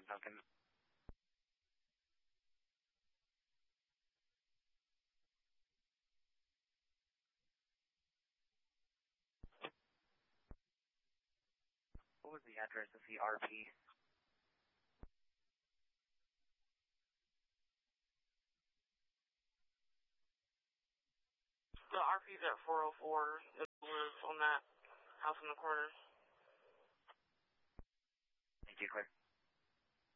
North Duncan. What was the address of the RP? The RP's at 404. It lives on that house in the corner. Thank you, clear.